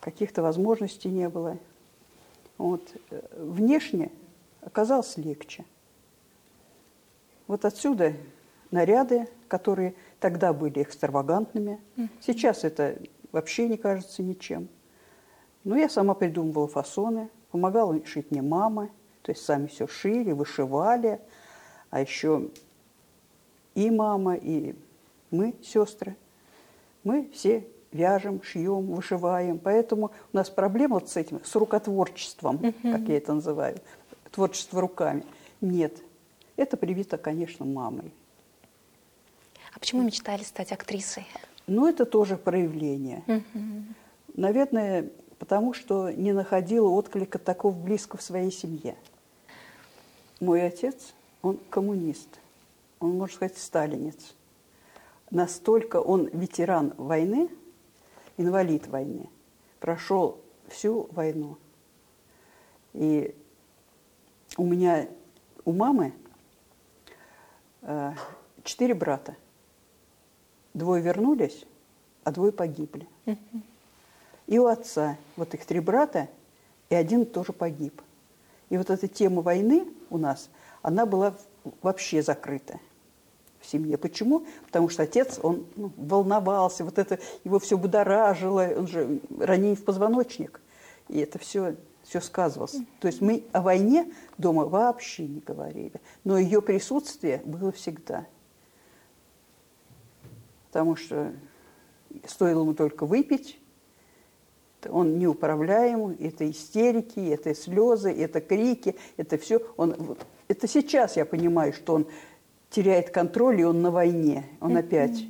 каких-то возможностей не было. Вот. Внешне оказалось легче. Вот отсюда наряды, которые тогда были экстравагантными. Сейчас это вообще не кажется ничем. Но я сама придумывала фасоны, помогала шить мне мама. То есть сами все шили, вышивали. А еще и мама, и мы, сестры, мы все вяжем, шьем, вышиваем. Поэтому у нас проблема вот с этим, с рукотворчеством, как я это называю, творчество руками. Нет, это привито, конечно, мамой. А почему мечтали стать актрисой? Ну, это тоже проявление. Наверное, потому что не находила отклика такого близкого в своей семье. Мой отец, он коммунист, он, можно сказать, сталинец. Настолько он ветеран войны, инвалид войны, прошел всю войну. И у меня, у мамы 4 брата. 2 вернулись, а 2 погибли. И у отца вот их 3 брата, и 1 тоже погиб. И вот эта тема войны у нас, она была вообще закрыта в семье. Почему? Потому что отец, он волновался, вот это его все будоражило, он же ранение в позвоночник. И это все сказывалось. То есть мы о войне дома вообще не говорили. Но ее присутствие было всегда. Потому что стоило ему только выпить, он неуправляемый, это истерики, это слезы, это крики, это все. Это сейчас я понимаю, что он теряет контроль, и он на войне. Он опять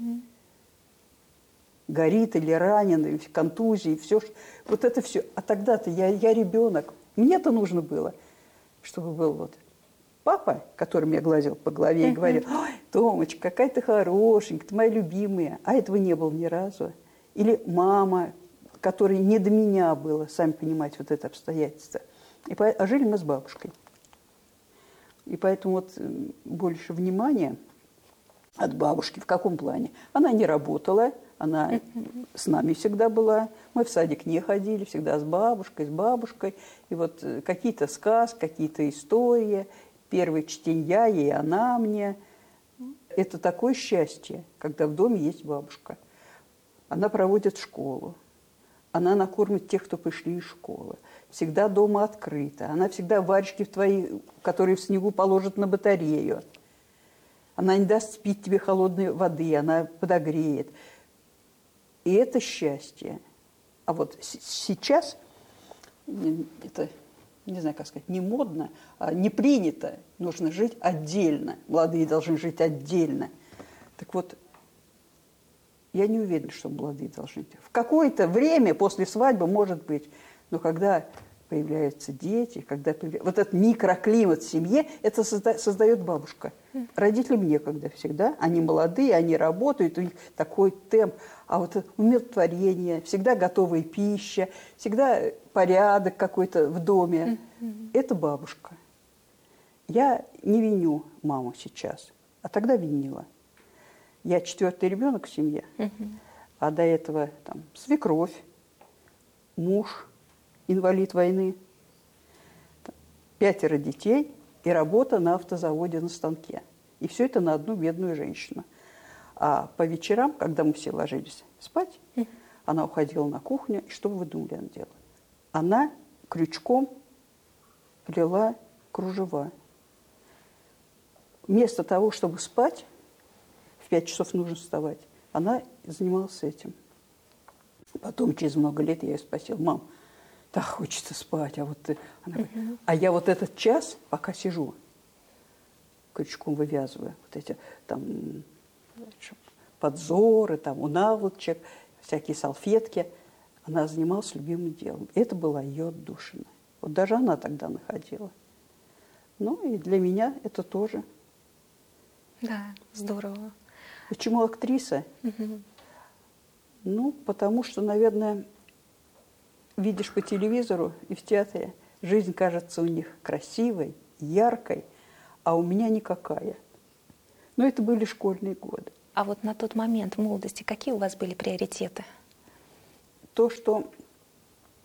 горит или ранен, или контузии, все. Вот это все. А тогда-то я ребенок. Мне-то нужно было, чтобы был вот папа, который меня гладил по голове и говорил: «Ой, Томочка, какая ты хорошенькая, ты моя любимая». А этого не было ни разу. Или мама, которой не до меня было, сами понимаете, вот это обстоятельство. А жили мы с бабушкой. И поэтому вот больше внимания от бабушки. В каком плане? Она не работала, она с нами всегда была. Мы в садик не ходили, всегда с бабушкой. И вот какие-то сказки, какие-то истории. Первые чтения ей, она мне. Это такое счастье, когда в доме есть бабушка. Она проводит школу. Она накормит тех, кто пришли из школы. Всегда дома открыта. Она всегда варежки твои, которые в снегу положит на батарею. Она не даст пить тебе холодной воды, она подогреет. И это счастье. А вот сейчас, это, не знаю, как сказать, не модно, а не принято. Нужно жить отдельно. Молодые должны жить отдельно. Так вот, я не уверена, что молодые должны быть. В какое-то время после свадьбы, может быть, но когда появляются дети, когда вот этот микроклимат в семье, это создает бабушка. Родителям некогда всегда. Они молодые, они работают, у них такой темп. А вот умиротворение, всегда готовая пища, всегда порядок какой-то в доме. Это бабушка. Я не виню маму сейчас, а тогда винила. Я 4-й ребенок в семье, а до этого там свекровь, муж, инвалид войны, 5 детей и работа на автозаводе на станке. И все это на одну бедную женщину. А по вечерам, когда мы все ложились спать, она уходила на кухню, и что вы думали, она делала? Она крючком плела кружева. Вместо того, чтобы спать, в 5 часов нужно вставать, она занималась этим. Потом, через много лет, я ее спросила: «Мам, так хочется спать, а вот ты...» Она говорит: «А я вот этот час, пока сижу, крючком вывязываю вот эти там подзоры, там наволочек, всякие салфетки». Она занималась любимым делом. Это была ее отдушина. Вот даже она тогда находила. Ну и для меня это тоже. Да, здорово. Почему актриса? Ну, потому что, наверное, видишь по телевизору и в театре, жизнь кажется у них красивой, яркой, а у меня никакая. Но это были школьные годы. А вот на тот момент в молодости какие у вас были приоритеты? То, что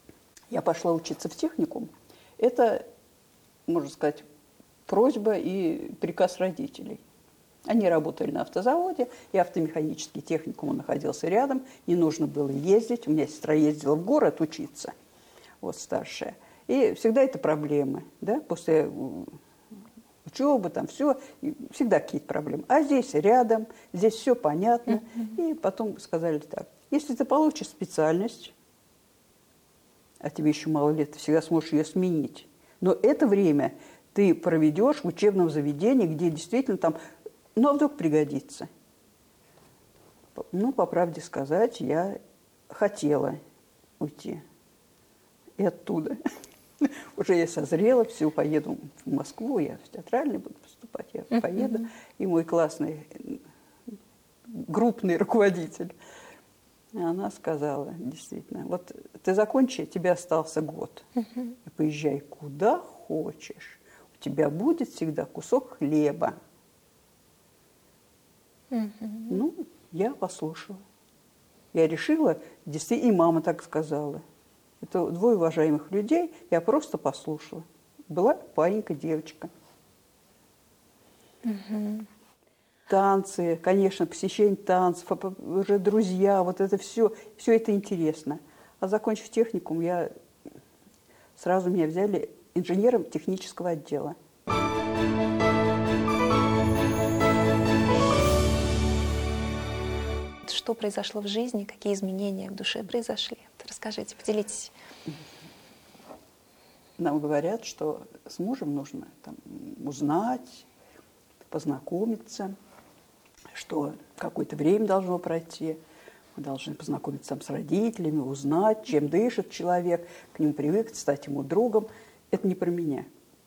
Я пошла учиться в техникум. Это, можно сказать, просьба и приказ родителей. Они работали на автозаводе, и автомеханический техникум находился рядом, не нужно было ездить. У меня сестра ездила в город учиться, вот старшая. И всегда это проблемы, да, после учебы, там все, всегда какие-то проблемы. А здесь рядом, здесь все понятно. И потом сказали так: если ты получишь специальность, а тебе еще мало лет, ты всегда сможешь ее сменить. Но это время ты проведешь в учебном заведении, где действительно там, ну, а вдруг пригодится. Ну, по правде сказать, я хотела уйти и оттуда. Уже я созрела, все, поеду в Москву, я в театральный буду поступать, я поеду. И мой классный, группный руководитель, она сказала, действительно, вот ты закончи, тебе остался год. И поезжай куда хочешь, у тебя будет всегда кусок хлеба. Ну, я послушала. Я решила, действительно, и мама так сказала. Это двое уважаемых людей, я просто послушала. Была паинька, девочка. Танцы, конечно, посещение танцев, уже друзья, вот это все это интересно. А закончив техникум, сразу меня взяли инженером технического отдела. Что произошло в жизни, какие изменения в душе произошли? Расскажите, поделитесь. Нам говорят, что с мужем нужно там узнать, познакомиться, что какое-то время должно пройти. Мы должны познакомиться там с родителями, узнать, чем дышит человек, к нему привыкнуть, стать ему другом. Это не про меня.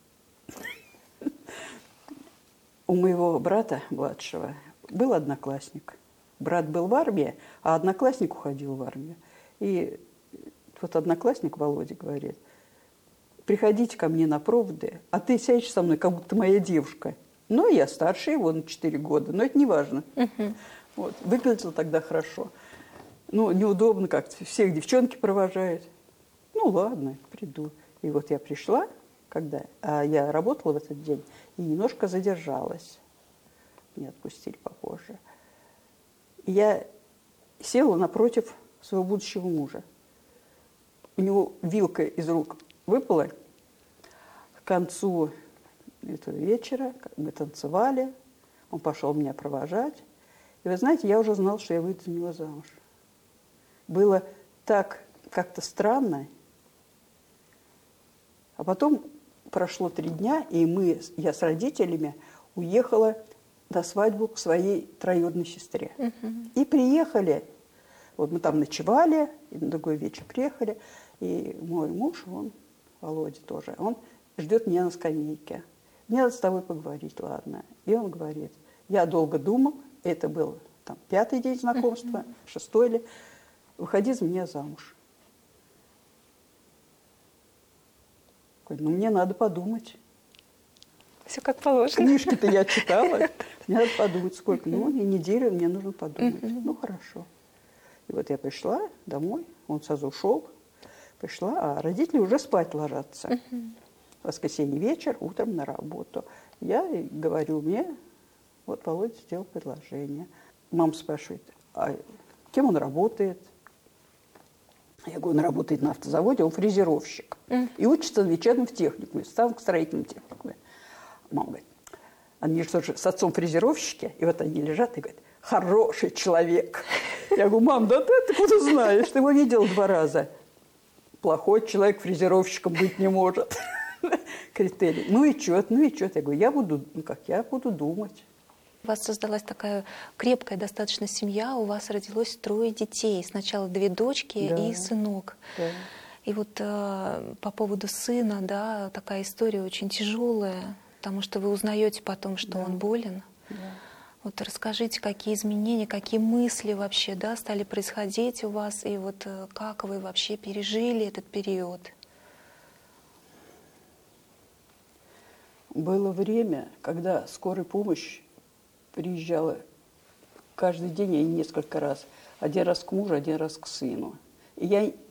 У моего брата младшего был одноклассник. Брат был в армии, а одноклассник уходил в армию. И вот одноклассник Володя говорит: приходите ко мне на проводы, а ты сядешь со мной, как будто моя девушка. Ну, я старше его на 4 года, но это не важно. Вот. Выглядело тогда хорошо. Ну, неудобно как-то, всех девчонки провожают. Ну, ладно, приду. И вот я пришла, а я работала в этот день, и немножко задержалась. Меня отпустили попозже. И я села напротив своего будущего мужа. У него вилка из рук выпала. К концу этого вечера мы танцевали, он пошел меня провожать. И вы знаете, я уже знала, что я выйду за него замуж. Было так как-то странно. А потом прошло 3 дня, и я с родителями уехала на свадьбу к своей троюродной сестре. И приехали, вот мы там ночевали, и на другой вечер приехали, и мой муж, Володя тоже, он ждет меня на скамейке. Мне надо с тобой поговорить, ладно. И он говорит: я долго думал, это был там 5-й день знакомства, 6-й ли, выходи за меня замуж. Говорит: ну мне надо подумать. Все как положено. Книжки-то я читала, мне надо подумать, сколько. Ну, и неделю мне нужно подумать. Ну, хорошо. И вот я пришла домой, он сразу ушел. Пришла, а родители уже спать ложатся. В воскресенье вечер, утром на работу. Я говорю, мне вот Володя сделал предложение. Мама спрашивает: а кем он работает? Я говорю: он работает на автозаводе, он фрезеровщик. И учится на вечернем в техникуме, в строительном техникуме. Мама говорит: они что же с отцом фрезеровщики? И вот они лежат и говорят: хороший человек. Я говорю: мам, да ты откуда знаешь? Ты его видел 2 раза. Плохой человек фрезеровщиком быть не может. Критерий. Ну и чё? Я говорю: я буду думать. У вас создалась такая крепкая достаточно семья, у вас родилось 3 детей. Сначала 2 дочки и сынок. Да. И вот по поводу сына, да, такая история очень тяжелая, потому что вы узнаете потом, что он болен. Да. Вот расскажите, какие изменения, какие мысли вообще, да, стали происходить у вас, и вот как вы вообще пережили этот период? Было время, когда скорая помощь приезжала каждый день и несколько раз. 1 раз к мужу, 1 раз к сыну. И я